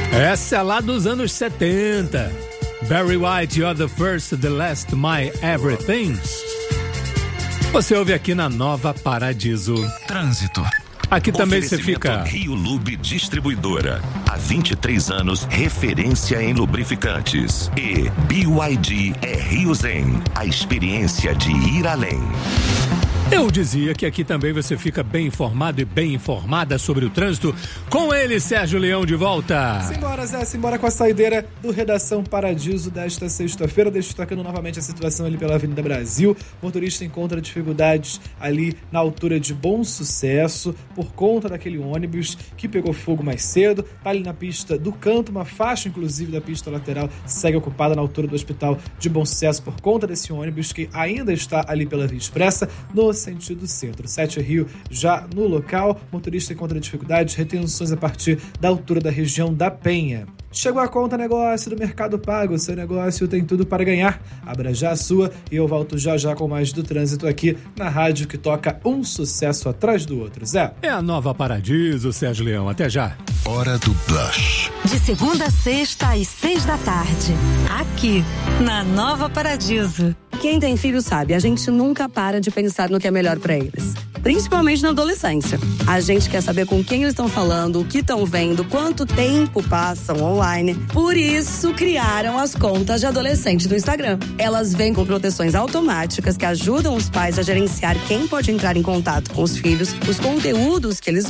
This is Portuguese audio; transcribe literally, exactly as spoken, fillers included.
Essa é lá dos anos setenta. Barry White, You're the First, the Last, My Everything. Você ouve aqui na Nova Paradiso. Trânsito. Aqui também você fica. Rio Lube Distribuidora. Há vinte e três anos, referência em lubrificantes. E B Y D é Rio Zen. A experiência de ir além. Eu dizia que aqui também você fica bem informado e bem informada sobre o trânsito. Com ele, Sérgio Leão, de volta. Simbora, Zé, simbora com a saideira do Redação Paradiso desta sexta-feira, destacando novamente a situação ali pela Avenida Brasil. O motorista encontra dificuldades ali na altura de Bom Sucesso, por conta daquele ônibus que pegou fogo mais cedo. Tá ali na pista do canto, uma faixa, inclusive, da pista lateral segue ocupada na altura do Hospital de Bom Sucesso por conta desse ônibus que ainda está ali pela Via Expressa, no sentido centro. Sete Rio já no local, motorista encontra dificuldades, retenções a partir da altura da região da Penha. Chegou a conta negócio do Mercado Pago, seu negócio tem tudo para ganhar. Abra já a sua e eu volto já já com mais do trânsito aqui na rádio que toca um sucesso atrás do outro. Zé. É a Nova Paradiso, Sérgio Leão. Até já. Hora do Blush. De segunda a sexta às seis da tarde. Aqui, na Nova Paradiso. Quem tem filho sabe, a gente nunca para de pensar no que é melhor pra eles. Principalmente na adolescência. A gente quer saber com quem eles estão falando, o que estão vendo, quanto tempo passam online. Por isso, criaram as contas de adolescente do Instagram. Elas vêm com proteções automáticas que ajudam os pais a gerenciar quem pode entrar em contato com os filhos, os conteúdos que eles